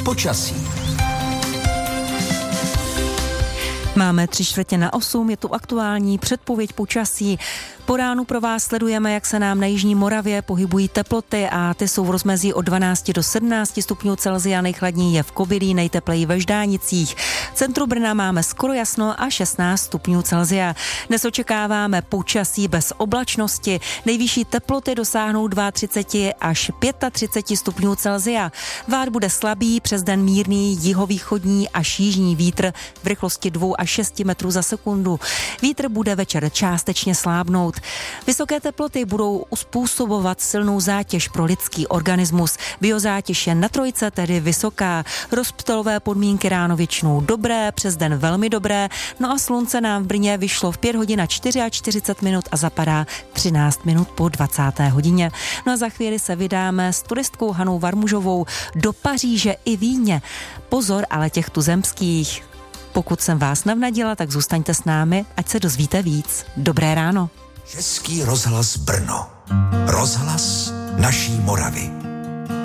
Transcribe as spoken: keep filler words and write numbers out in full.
Počasí. Máme tři čtvrtě na osm, je tu aktuální předpověď počasí. Po ránu pro vás sledujeme, jak se nám na jižní Moravě pohybují teploty a ty jsou v rozmezí od dvanáct do sedmnáct stupňů Celsia, nejchladněji je v Kobylí, nejtepleji ve Ždánicích. V centru Brna máme skoro jasno a šestnáct stupňů Celsia. Dnes očekáváme počasí bez oblačnosti, nejvyšší teploty dosáhnou třicet dva až třicet pět stupňů Celsia. Vár bude slabý, přes den mírný jihovýchodní až jižní vítr v rychlosti dvě až šest metrů za sekundu. Vítr bude večer částečně slábnout. Vysoké teploty budou způsobovat silnou zátěž pro lidský organismus. Biozátěž je na trojce tedy vysoká. Rozptylové podmínky ráno většinou dobré, přes den velmi dobré, no a slunce nám v Brně vyšlo v pět hodin a čtyřicet čtyři minut a zapadá třináct minut po dvacáté hodině. No a za chvíli se vydáme s turistkou Hanou Varmužovou do Paříže i Vídně. Pozor ale těch tuzemských. Pokud jsem vás navnadila, tak zůstaňte s námi, ať se dozvíte víc. Dobré ráno. Český rozhlas Brno. Rozhlas naší Moravy.